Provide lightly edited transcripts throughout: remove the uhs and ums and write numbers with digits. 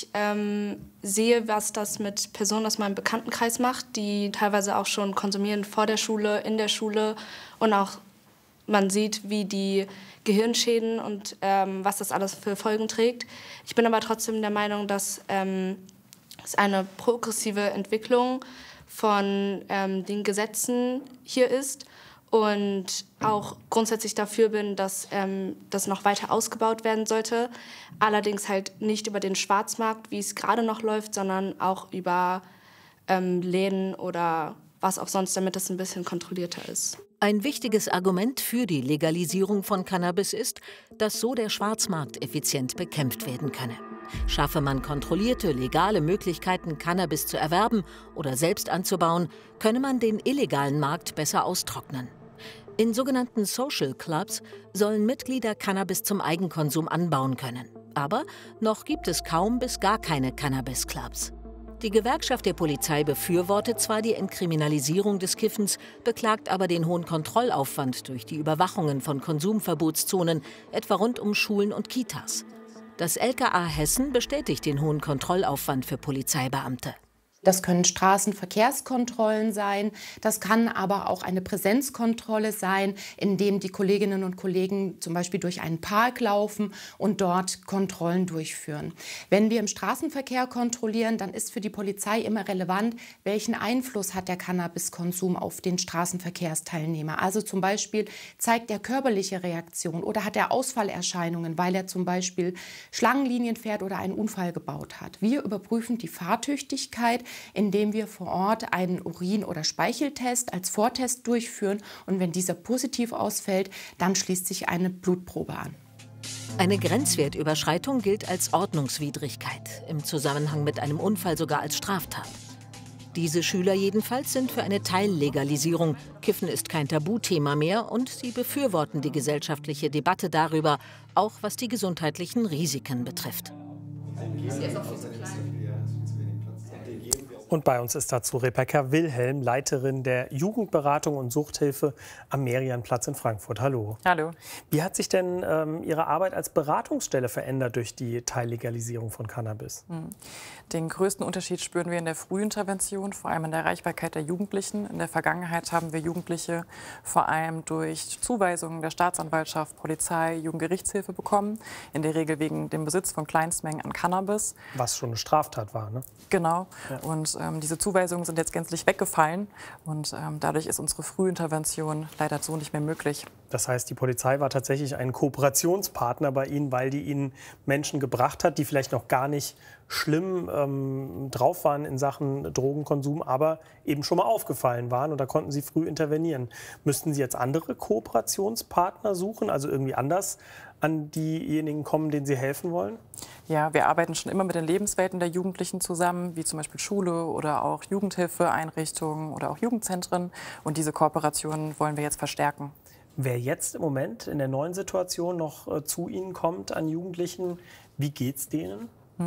ich sehe, was das mit Personen aus meinem Bekanntenkreis macht, die teilweise auch schon konsumieren vor der Schule, in der Schule und auch man sieht, wie die Gehirnschäden und was das alles für Folgen trägt. Ich bin aber trotzdem der Meinung, dass es eine progressive Entwicklung von den Gesetzen hier ist und auch grundsätzlich dafür bin, dass das noch weiter ausgebaut werden sollte. Allerdings halt nicht über den Schwarzmarkt, wie es gerade noch läuft, sondern auch über Läden oder was auch sonst, damit es ein bisschen kontrollierter ist. Ein wichtiges Argument für die Legalisierung von Cannabis ist, dass so der Schwarzmarkt effizient bekämpft werden könne. Schaffe man kontrollierte, legale Möglichkeiten, Cannabis zu erwerben oder selbst anzubauen, könne man den illegalen Markt besser austrocknen. In sogenannten Social Clubs sollen Mitglieder Cannabis zum Eigenkonsum anbauen können. Aber noch gibt es kaum bis gar keine Cannabis-Clubs. Die Gewerkschaft der Polizei befürwortet zwar die Entkriminalisierung des Kiffens, beklagt aber den hohen Kontrollaufwand durch die Überwachungen von Konsumverbotszonen, etwa rund um Schulen und Kitas. Das LKA Hessen bestätigt den hohen Kontrollaufwand für Polizeibeamte. Das können Straßenverkehrskontrollen sein, das kann aber auch eine Präsenzkontrolle sein, indem die Kolleginnen und Kollegen zum Beispiel durch einen Park laufen und dort Kontrollen durchführen. Wenn wir im Straßenverkehr kontrollieren, dann ist für die Polizei immer relevant, welchen Einfluss hat der Cannabiskonsum auf den Straßenverkehrsteilnehmer. Also zum Beispiel zeigt er körperliche Reaktion oder hat er Ausfallerscheinungen, weil er zum Beispiel Schlangenlinien fährt oder einen Unfall gebaut hat. Wir überprüfen die Fahrtüchtigkeit, indem wir vor Ort einen Urin- oder Speicheltest als Vortest durchführen. Und wenn dieser positiv ausfällt, dann schließt sich eine Blutprobe an. Eine Grenzwertüberschreitung gilt als Ordnungswidrigkeit, im Zusammenhang mit einem Unfall sogar als Straftat. Diese Schüler jedenfalls sind für eine Teillegalisierung. Kiffen ist kein Tabuthema mehr und sie befürworten die gesellschaftliche Debatte darüber, auch was die gesundheitlichen Risiken betrifft. Und bei uns ist dazu Rebecca Wilhelm, Leiterin der Jugendberatung und Suchthilfe am Merianplatz in Frankfurt. Hallo. Hallo. Wie hat sich denn Ihre Arbeit als Beratungsstelle verändert durch die Teillegalisierung von Cannabis? Den größten Unterschied spüren wir in der Frühintervention, vor allem in der Erreichbarkeit der Jugendlichen. In der Vergangenheit haben wir Jugendliche vor allem durch Zuweisungen der Staatsanwaltschaft, Polizei, Jugendgerichtshilfe bekommen, in der Regel wegen dem Besitz von Kleinstmengen an Cannabis. Was schon eine Straftat war, ne? Genau. Ja. Und diese Zuweisungen sind jetzt gänzlich weggefallen und dadurch ist unsere Frühintervention leider so nicht mehr möglich. Das heißt, die Polizei war tatsächlich ein Kooperationspartner bei Ihnen, weil die Ihnen Menschen gebracht hat, die vielleicht noch gar nicht schlimm drauf waren in Sachen Drogenkonsum, aber eben schon mal aufgefallen waren und da konnten Sie früh intervenieren. Müssten Sie jetzt andere Kooperationspartner suchen, also irgendwie anders an diejenigen kommen, denen Sie helfen wollen? Ja, wir arbeiten schon immer mit den Lebenswelten der Jugendlichen zusammen, wie zum Beispiel Schule oder auch Jugendhilfeeinrichtungen oder auch Jugendzentren. Und diese Kooperationen wollen wir jetzt verstärken. Wer jetzt im Moment in der neuen Situation noch zu Ihnen kommt an Jugendlichen, wie geht's denen?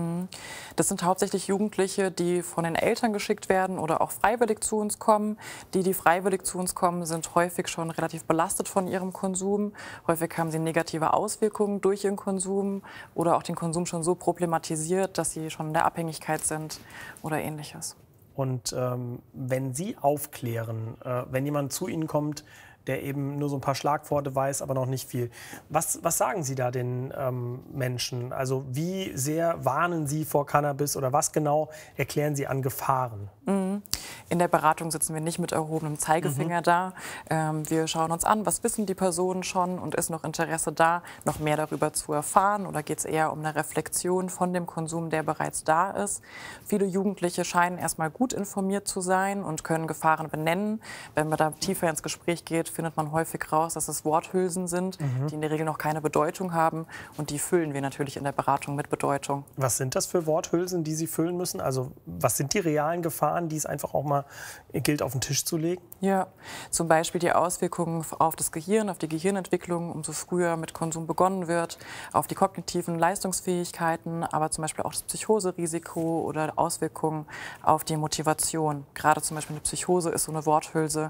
Das sind hauptsächlich Jugendliche, die von den Eltern geschickt werden oder auch freiwillig zu uns kommen. Die freiwillig zu uns kommen, sind häufig schon relativ belastet von ihrem Konsum. Häufig haben sie negative Auswirkungen durch ihren Konsum oder auch den Konsum schon so problematisiert, dass sie schon in der Abhängigkeit sind oder Ähnliches. Und wenn Sie aufklären, wenn jemand zu Ihnen kommt, der eben nur so ein paar Schlagworte weiß, aber noch nicht viel. Was sagen Sie da den Menschen? Also wie sehr warnen Sie vor Cannabis oder was genau erklären Sie an Gefahren? In der Beratung sitzen wir nicht mit erhobenem Zeigefinger da. Wir schauen uns an, was wissen die Personen schon und ist noch Interesse da, noch mehr darüber zu erfahren oder geht es eher um eine Reflexion von dem Konsum, der bereits da ist. Viele Jugendliche scheinen erstmal gut informiert zu sein und können Gefahren benennen. Wenn man da tiefer ins Gespräch geht, findet man häufig raus, dass es Worthülsen sind, die in der Regel noch keine Bedeutung haben und die füllen wir natürlich in der Beratung mit Bedeutung. Was sind das für Worthülsen, die Sie füllen müssen? Also was sind die realen Gefahren, die es einfach auch mal gilt, auf den Tisch zu legen? Ja, zum Beispiel die Auswirkungen auf das Gehirn, auf die Gehirnentwicklung, umso früher mit Konsum begonnen wird, auf die kognitiven Leistungsfähigkeiten, aber zum Beispiel auch das Psychoserisiko oder Auswirkungen auf die Motivation. Gerade zum Beispiel eine Psychose ist so eine Worthülse.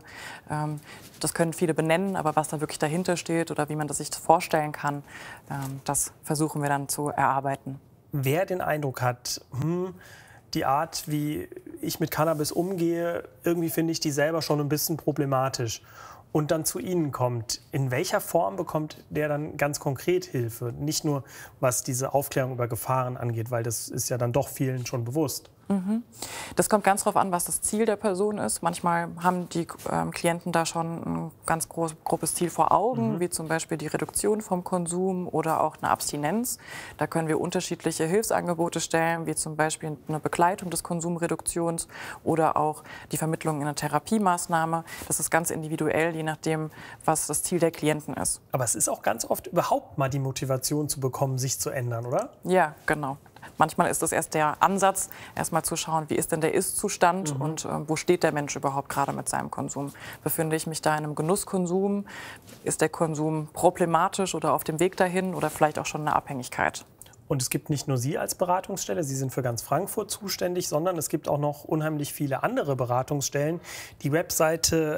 Das können viele benennen, aber was da wirklich dahinter steht oder wie man das sich vorstellen kann, das versuchen wir dann zu erarbeiten. wer den Eindruck hat, die Art, wie ich mit Cannabis umgehe, irgendwie finde ich die selber schon ein bisschen problematisch und dann zu Ihnen kommt, in welcher Form bekommt der dann ganz konkret Hilfe? Nicht nur, was diese Aufklärung über Gefahren angeht, weil das ist ja dann doch vielen schon bewusst. Das kommt ganz darauf an, was das Ziel der Person ist. Manchmal haben die Klienten da schon ein ganz grobes Ziel vor Augen, wie zum Beispiel die Reduktion vom Konsum oder auch eine Abstinenz. Da können wir unterschiedliche Hilfsangebote stellen, wie zum Beispiel eine Begleitung des Konsumreduktions oder auch die Vermittlung in einer Therapiemaßnahme. Das ist ganz individuell, je nachdem, was das Ziel der Klienten ist. Aber es ist auch ganz oft überhaupt mal die Motivation zu bekommen, sich zu ändern, oder? Ja, genau. Manchmal ist das erst der Ansatz, erst mal zu schauen, wie ist denn der Ist-Zustand und wo steht der Mensch überhaupt gerade mit seinem Konsum. Befinde ich mich da in einem Genusskonsum? Ist der Konsum problematisch oder auf dem Weg dahin oder vielleicht auch schon eine Abhängigkeit? Und es gibt nicht nur Sie als Beratungsstelle, Sie sind für ganz Frankfurt zuständig, sondern es gibt auch noch unheimlich viele andere Beratungsstellen. Die Webseite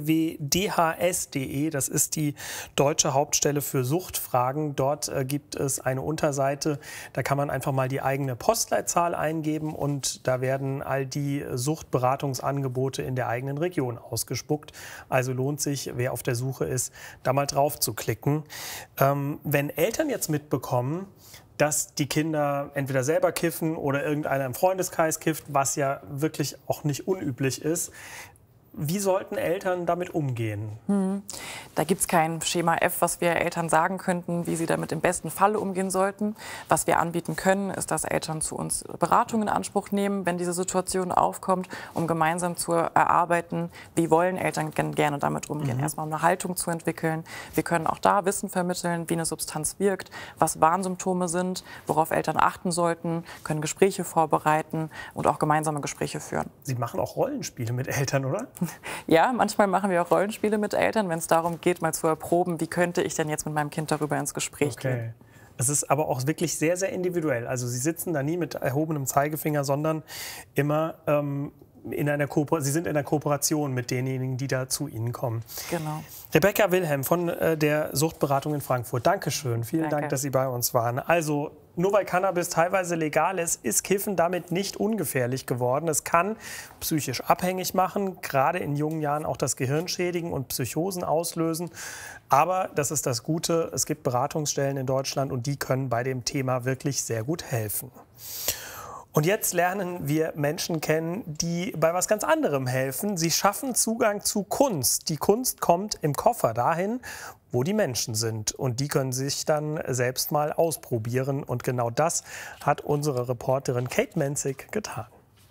www.dhs.de, das ist die deutsche Hauptstelle für Suchtfragen. Dort gibt es eine Unterseite, da kann man einfach mal die eigene Postleitzahl eingeben und da werden all die Suchtberatungsangebote in der eigenen Region ausgespuckt. Also lohnt sich, wer auf der Suche ist, da mal drauf zu klicken. Wenn Eltern jetzt mitbekommen, dass die Kinder entweder selber kiffen oder irgendeiner im Freundeskreis kifft, was ja wirklich auch nicht unüblich ist. Wie sollten Eltern damit umgehen? Da gibt es kein Schema F, was wir Eltern sagen könnten, wie sie damit im besten Falle umgehen sollten. Was wir anbieten können, ist, dass Eltern zu uns Beratung in Anspruch nehmen, wenn diese Situation aufkommt, um gemeinsam zu erarbeiten, wie wollen Eltern gerne damit umgehen. Erstmal um eine Haltung zu entwickeln. Wir können auch da Wissen vermitteln, wie eine Substanz wirkt, was Warnsymptome sind, worauf Eltern achten sollten, können Gespräche vorbereiten und auch gemeinsame Gespräche führen. Sie machen auch Rollenspiele mit Eltern, oder? Ja, manchmal machen wir auch Rollenspiele mit Eltern, wenn es darum geht, mal zu erproben, wie könnte ich denn jetzt mit meinem Kind darüber ins Gespräch gehen. Es ist aber auch wirklich sehr, sehr individuell. Also Sie sitzen da nie mit erhobenem Zeigefinger, sondern immer Sie sind in einer Kooperation mit denjenigen, die da zu Ihnen kommen. Genau. Rebecca Wilhelm von der Suchtberatung in Frankfurt. Dankeschön. Vielen Dank, dass Sie bei uns waren. Also, nur weil Cannabis teilweise legal ist, ist Kiffen damit nicht ungefährlich geworden. Es kann psychisch abhängig machen, gerade in jungen Jahren auch das Gehirn schädigen und Psychosen auslösen. Aber das ist das Gute, es gibt Beratungsstellen in Deutschland und die können bei dem Thema wirklich sehr gut helfen. Und jetzt lernen wir Menschen kennen, die bei was ganz anderem helfen. Sie schaffen Zugang zu Kunst. Die Kunst kommt im Koffer dahin, wo die Menschen sind. Und die können sich dann selbst mal ausprobieren. Und genau das hat unsere Reporterin Kate Menzig getan.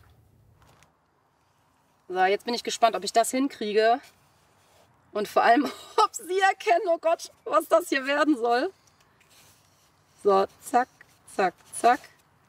So, jetzt bin ich gespannt, ob ich das hinkriege. Und vor allem, ob Sie erkennen, oh Gott, was das hier werden soll. So, zack, zack, zack.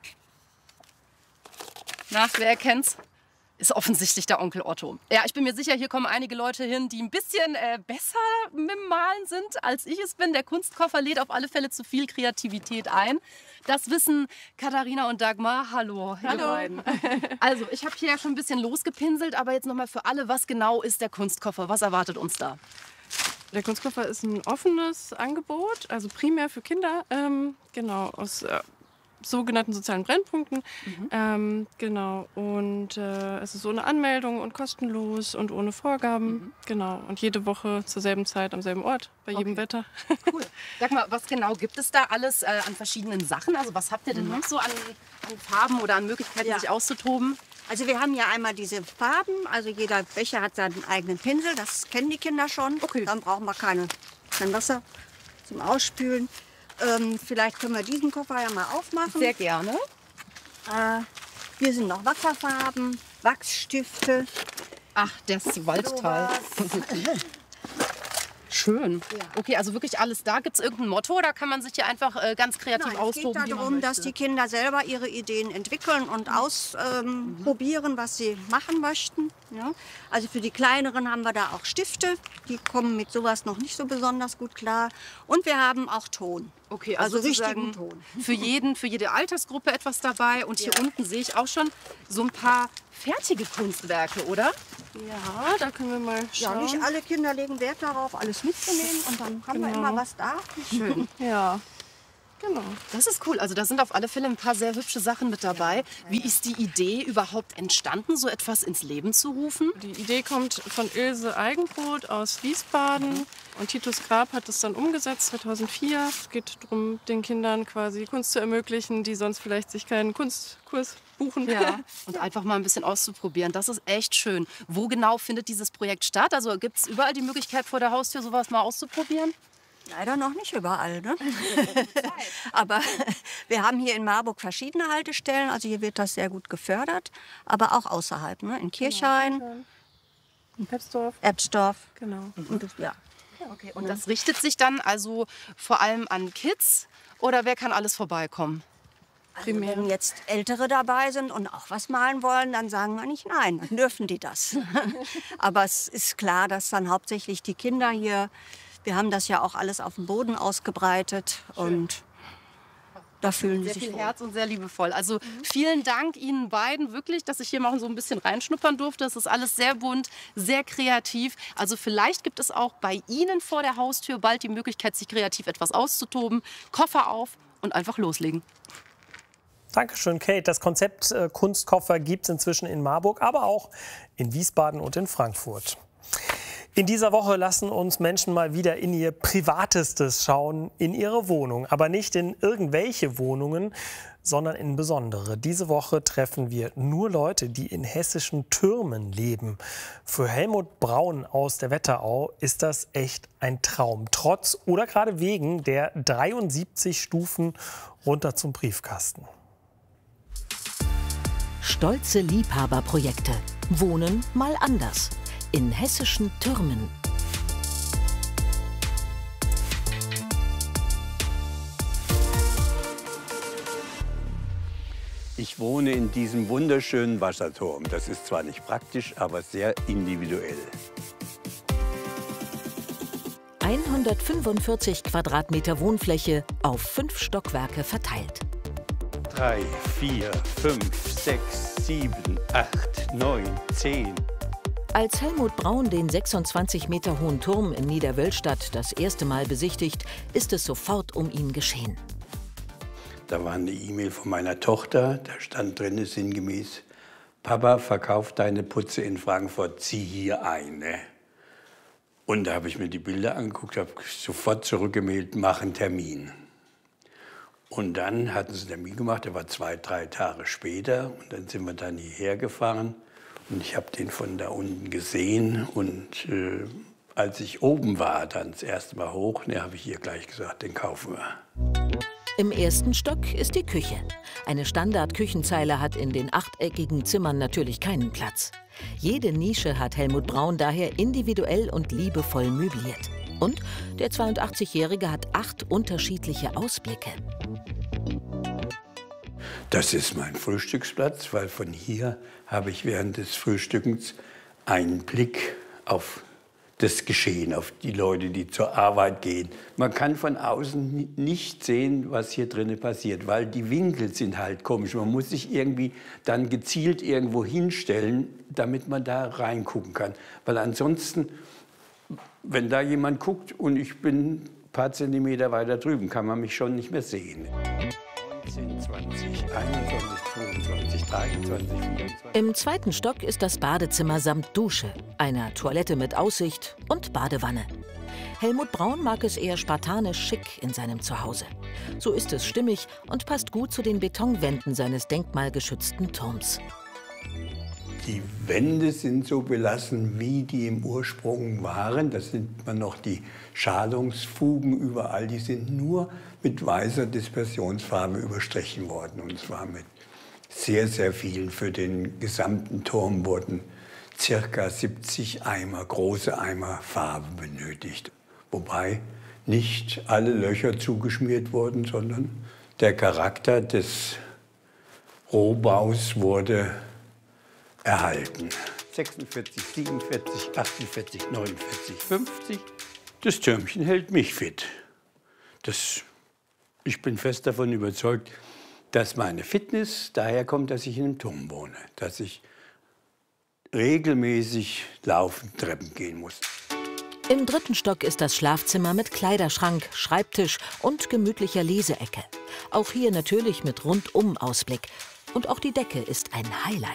Na, wer erkennt's? Ist offensichtlich der Onkel Otto. Ja, ich bin mir sicher, hier kommen einige Leute hin, die ein bisschen besser mit dem Malen sind, als ich es bin. Der Kunstkoffer lädt auf alle Fälle zu viel Kreativität ein. Das wissen Katharina und Dagmar. Hallo, ihr beiden. Also, ich habe hier ja schon ein bisschen losgepinselt, aber jetzt nochmal für alle, was genau ist der Kunstkoffer? Was erwartet uns da? Der Kunstkoffer ist ein offenes Angebot, also primär für Kinder, genau, aus sogenannten sozialen Brennpunkten. Genau. Und es ist ohne Anmeldung und kostenlos und ohne Vorgaben. Genau. Und jede Woche zur selben Zeit am selben Ort, bei jedem Wetter. Cool. Sag mal, was genau gibt es da alles an verschiedenen Sachen? Also was habt ihr denn noch so an Farben oder an Möglichkeiten, sich auszutoben? Also wir haben ja einmal diese Farben, also jeder Becher hat seinen eigenen Pinsel, das kennen die Kinder schon. Okay. Dann brauchen wir kein Wasser zum Ausspülen. Vielleicht können wir diesen Koffer ja mal aufmachen. Sehr gerne. Hier sind noch Wasserfarben, Wachsstifte. Ach, das Waldtal. Schön. Ja. Okay, also wirklich alles da. Gibt es irgendein Motto oder kann man sich hier einfach ganz kreativ austoben? Es geht darum, dass die Kinder selber ihre Ideen entwickeln und ausprobieren, was sie machen möchten. Ja? Also für die Kleineren haben wir da auch Stifte. Die kommen mit sowas noch nicht so besonders gut klar. Und wir haben auch Ton. Okay, also richtigen Ton. Für jede Altersgruppe etwas dabei. Und hier unten sehe ich auch schon so ein paar fertige Kunstwerke, oder? Ja, da können wir mal schauen. Ja, nicht alle Kinder legen Wert darauf, alles mitzunehmen. Und dann haben wir immer was da. Schön. Ja. Genau. Das ist cool. Also da sind auf alle Fälle ein paar sehr hübsche Sachen mit dabei. Wie ist die Idee überhaupt entstanden, so etwas ins Leben zu rufen? Die Idee kommt von Ilse Eigenbrot aus Wiesbaden. Und Titus Grab hat es dann umgesetzt 2004. Es geht darum, den Kindern quasi Kunst zu ermöglichen, die sonst vielleicht sich keinen Kunstkurs buchen. Ja, und einfach mal ein bisschen auszuprobieren. Das ist echt schön. Wo genau findet dieses Projekt statt? Also gibt es überall die Möglichkeit, vor der Haustür sowas mal auszuprobieren? Leider noch nicht überall, ne? Aber wir haben hier in Marburg verschiedene Haltestellen. Also hier wird das sehr gut gefördert. Aber auch außerhalb, ne? In Kirchhain, In Pepsdorf. Ebsdorf. Genau. Und, ja. Okay, und das richtet sich dann also vor allem an Kids? Oder wer kann alles vorbeikommen? Also wenn jetzt Ältere dabei sind und auch was malen wollen, dann sagen wir nicht nein, dann dürfen die das. Aber es ist klar, dass dann hauptsächlich die Kinder hier, wir haben das ja auch alles auf dem Boden ausgebreitet und da fühlen sie Sehr sich viel wohl. Herz und sehr liebevoll. Also vielen Dank Ihnen beiden wirklich, dass ich hier mal so ein bisschen reinschnuppern durfte. Es ist alles sehr bunt, sehr kreativ. Also vielleicht gibt es auch bei Ihnen vor der Haustür bald die Möglichkeit, sich kreativ etwas auszutoben. Koffer auf und einfach loslegen. Dankeschön, Kate. Das Konzept Kunstkoffer gibt es inzwischen in Marburg, aber auch in Wiesbaden und in Frankfurt. In dieser Woche lassen uns Menschen mal wieder in ihr Privatestes schauen, in ihre Wohnung. Aber nicht in irgendwelche Wohnungen, sondern in besondere. Diese Woche treffen wir nur Leute, die in hessischen Türmen leben. Für Helmut Braun aus der Wetterau ist das echt ein Traum. Trotz oder gerade wegen der 73 Stufen runter zum Briefkasten. Stolze Liebhaberprojekte. Wohnen mal anders. In hessischen Türmen. Ich wohne in diesem wunderschönen Wasserturm. Das ist zwar nicht praktisch, aber sehr individuell. 145 Quadratmeter Wohnfläche auf 5 Stockwerke verteilt. 3, 4, 5, 6, 7, 8, 9, 10. Als Helmut Braun den 26 Meter hohen Turm in Niederwölstadt das erste Mal besichtigt, ist es sofort um ihn geschehen. Da war eine E-Mail von meiner Tochter, da stand drin sinngemäß: Papa, verkauf deine Putze in Frankfurt, zieh hier ein. Ne? Und da habe ich mir die Bilder angeguckt, habe sofort zurückgemeldet, mach einen Termin. Und dann hatten sie einen Termin gemacht, der war 2, 3 Tage später. Und dann sind wir dann hierher gefahren. Und ich habe den von da unten gesehen. Und als ich oben war, dann das erste Mal hoch, ne, habe ich hier gleich gesagt, den kaufen wir. Im ersten Stock ist die Küche. Eine Standard-Küchenzeile hat in den achteckigen Zimmern natürlich keinen Platz. Jede Nische hat Helmut Braun daher individuell und liebevoll möbliert. Und der 82-Jährige hat 8 unterschiedliche Ausblicke. Das ist mein Frühstücksplatz, weil von hier habe ich während des Frühstückens einen Blick auf das Geschehen, auf die Leute, die zur Arbeit gehen. Man kann von außen nicht sehen, was hier drinnen passiert, weil die Winkel sind halt komisch. Man muss sich irgendwie dann gezielt irgendwo hinstellen, damit man da reingucken kann. Weil ansonsten, wenn da jemand guckt und ich bin ein paar Zentimeter weiter drüben, kann man mich schon nicht mehr sehen. 19, 20, 21, 25, 23, 24. Im zweiten Stock ist das Badezimmer samt Dusche, einer Toilette mit Aussicht und Badewanne. Helmut Braun mag es eher spartanisch schick in seinem Zuhause. So ist es stimmig und passt gut zu den Betonwänden seines denkmalgeschützten Turms. Die Wände sind so belassen, wie die im Ursprung waren. Da sind man noch die Schalungsfugen überall. Die sind nur mit weißer Dispersionsfarbe überstrichen worden. Und zwar mit sehr, sehr vielen. Für den gesamten Turm wurden ca. 70 Eimer, große Eimer Farbe benötigt. Wobei nicht alle Löcher zugeschmiert wurden, sondern der Charakter des Rohbaus wurde erhalten. 46, 47, 48, 49, 50. Das Türmchen hält mich fit. Ich bin fest davon überzeugt, dass meine Fitness daher kommt, dass ich in einem Turm wohne. Dass ich regelmäßig laufend Treppen gehen muss. Im 3. Stock ist das Schlafzimmer mit Kleiderschrank, Schreibtisch und gemütlicher Leseecke. Auch hier natürlich mit Rundum-Ausblick. Und auch die Decke ist ein Highlight.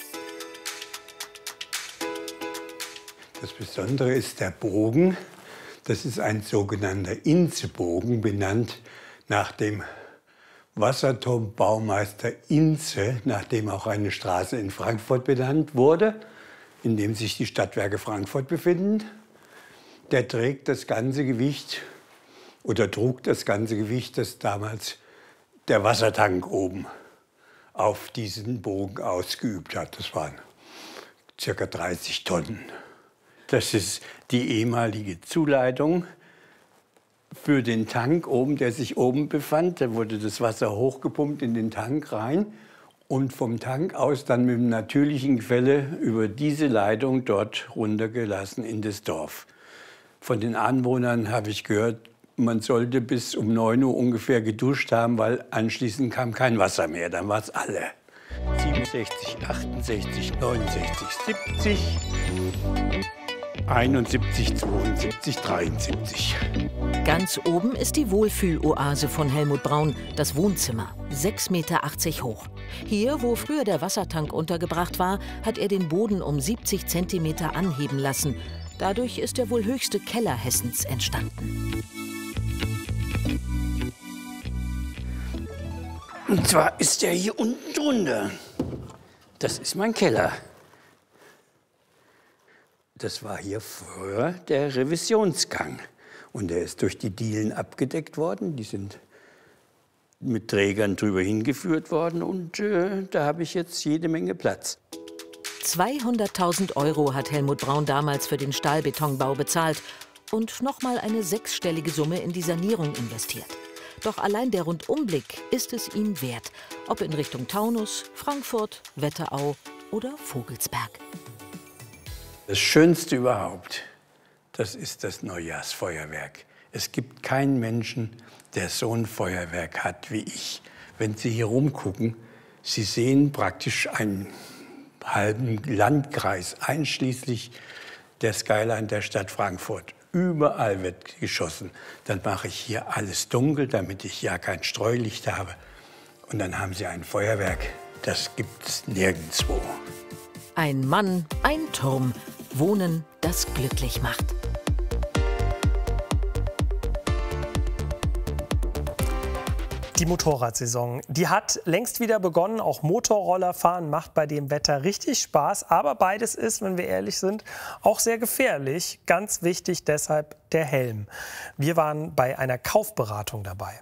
Das Besondere ist der Bogen. Das ist ein sogenannter Inze-Bogen, benannt nach dem Wasserturmbaumeister Inze, nach dem auch eine Straße in Frankfurt benannt wurde, in dem sich die Stadtwerke Frankfurt befinden. Der trägt das ganze Gewicht oder trug das ganze Gewicht, das damals der Wassertank oben auf diesen Bogen ausgeübt hat. Das waren ca. 30 Tonnen. Das ist die ehemalige Zuleitung für den Tank oben, der sich oben befand. Da wurde das Wasser hochgepumpt in den Tank rein und vom Tank aus dann mit dem natürlichen Quelle über diese Leitung dort runtergelassen in das Dorf. Von den Anwohnern habe ich gehört, man sollte bis um 9 Uhr ungefähr geduscht haben, weil anschließend kam kein Wasser mehr. Dann war es alle. 67, 68, 69, 70, 71, 72, 73. Ganz oben ist die Wohlfühloase von Helmut Braun, das Wohnzimmer, 6,80 Meter hoch. Hier, wo früher der Wassertank untergebracht war, hat er den Boden um 70 Zentimeter anheben lassen. Dadurch ist der wohl höchste Keller Hessens entstanden. Und zwar ist der hier unten drunter. Das ist mein Keller. Das war hier früher der Revisionsgang. Und der ist durch die Dielen abgedeckt worden. Die sind mit Trägern drüber hingeführt worden. Und da habe ich jetzt jede Menge Platz. 200.000 € hat Helmut Braun damals für den Stahlbetonbau bezahlt und nochmal eine 6-stellige Summe in die Sanierung investiert. Doch allein der Rundumblick ist es ihm wert, ob in Richtung Taunus, Frankfurt, Wetterau oder Vogelsberg. Das Schönste überhaupt, das ist das Neujahrsfeuerwerk. Es gibt keinen Menschen, der so ein Feuerwerk hat wie ich. Wenn Sie hier rumgucken, Sie sehen praktisch einen halben Landkreis, einschließlich der Skyline der Stadt Frankfurt. Überall wird geschossen. Dann mache ich hier alles dunkel, damit ich ja kein Streulicht habe. Und dann haben Sie ein Feuerwerk, das gibt es nirgendwo. Ein Mann, ein Turm. Wohnen, das glücklich macht. Die Motorradsaison, die hat längst wieder begonnen. Auch Motorrollerfahren macht bei dem Wetter richtig Spaß. Aber beides ist, wenn wir ehrlich sind, auch sehr gefährlich. Ganz wichtig deshalb der Helm. Wir waren bei einer Kaufberatung dabei.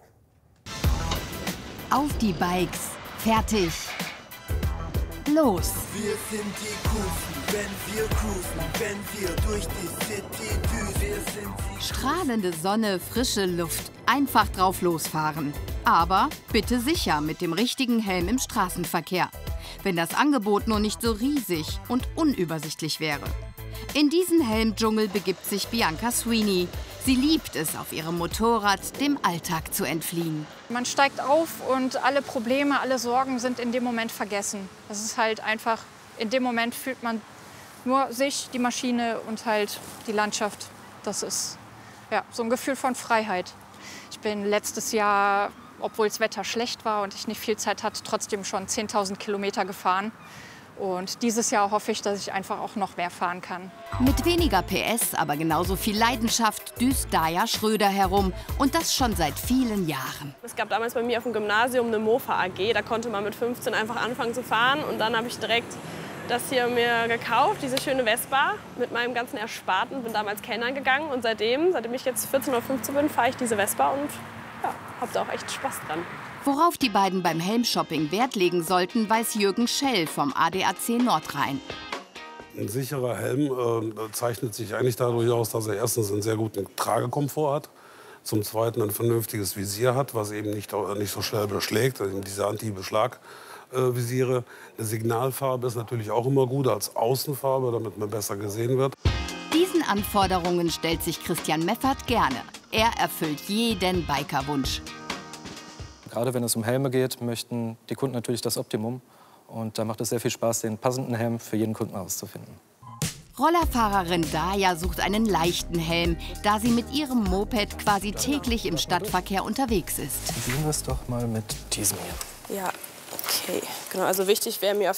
Auf die Bikes. Fertig. Los. Wir sind die Kufen, wenn wir cruisen, wenn wir durch die City düsen. Wir sind die strahlende Sonne, frische Luft. Einfach drauf losfahren. Aber bitte sicher mit dem richtigen Helm im Straßenverkehr. Wenn das Angebot nur nicht so riesig und unübersichtlich wäre. In diesen Helmdschungel begibt sich Bianca Sweeney. Sie liebt es, auf ihrem Motorrad dem Alltag zu entfliehen. Man steigt auf und alle Probleme, alle Sorgen sind in dem Moment vergessen. Das ist halt einfach, in dem Moment fühlt man nur sich, die Maschine und halt die Landschaft. Das ist ja so ein Gefühl von Freiheit. Ich bin letztes Jahr, obwohl das Wetter schlecht war und ich nicht viel Zeit hatte, trotzdem schon 10.000 Kilometer gefahren. Und dieses Jahr hoffe ich, dass ich einfach auch noch mehr fahren kann. Mit weniger PS, aber genauso viel Leidenschaft düst Daya Schröder herum. Und das schon seit vielen Jahren. Es gab damals bei mir auf dem Gymnasium eine Mofa AG. Da konnte man mit 15 einfach anfangen zu fahren. Und dann habe ich direkt das hier mir gekauft, diese schöne Vespa, mit meinem ganzen Ersparten. Bin damals Kellnern gegangen. Und seitdem ich jetzt 14 oder 15 bin, fahre ich diese Vespa und ja, habe da auch echt Spaß dran. Worauf die beiden beim Helmshopping Wert legen sollten, weiß Jürgen Schell vom ADAC Nordrhein. Ein sicherer Helm zeichnet sich eigentlich dadurch aus, dass er erstens einen sehr guten Tragekomfort hat, zum Zweiten ein vernünftiges Visier hat, was eben nicht so schnell beschlägt, also diese Anti-Beschlag-Visiere. Eine Signalfarbe ist natürlich auch immer gut als Außenfarbe, damit man besser gesehen wird. Diesen Anforderungen stellt sich Christian Meffert gerne. Er erfüllt jeden Bikerwunsch. Gerade wenn es um Helme geht, möchten die Kunden natürlich das Optimum. Und da macht es sehr viel Spaß, den passenden Helm für jeden Kunden auszufinden. Rollerfahrerin Daya sucht einen leichten Helm, da sie mit ihrem Moped quasi täglich im Stadtverkehr unterwegs ist. Probieren wir es doch mal mit diesem hier. Ja, okay. Genau, also wichtig wäre mir auf